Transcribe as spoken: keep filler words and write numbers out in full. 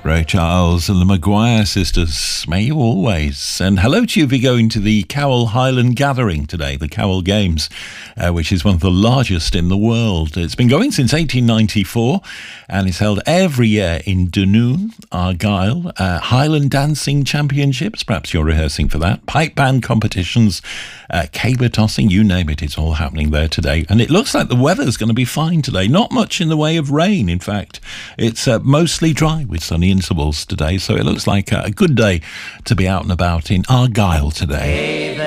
Ray Charles and the Maguire sisters, may you always. And hello to you if you're going to the Cowell Highland Gathering today, the Cowell Games, uh, which is one of the largest in the world. It's been going since eighteen ninety-four and it's held every year in Dunoon, Argyll. Uh, Highland Dancing Championships, perhaps you're rehearsing for that. Pipe band competitions, uh, caber tossing, you name it, it's all happening there today. And it looks like the weather's going to be fine today. Not much in the way of rain, in fact. It's uh, mostly dry with sunny intervals today, so it looks like a good day to be out and about in Argyll today.